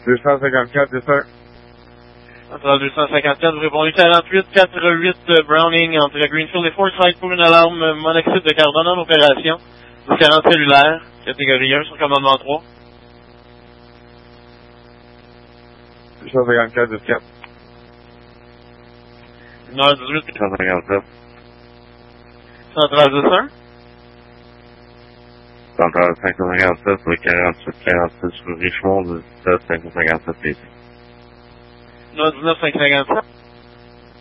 254, c'est ça. Central 254, vous répondez 48-48 Browning entre Greenfield et Forsyth pour une alarme monoxyde de carbone en opération. 40 cellulaires, catégorie 1 sur commandement 3. 254, 14. 1h18. 257. Central 10-1. Central 557, sur le 47-46 sur Richmond, 17 557 PC. 1h19 557.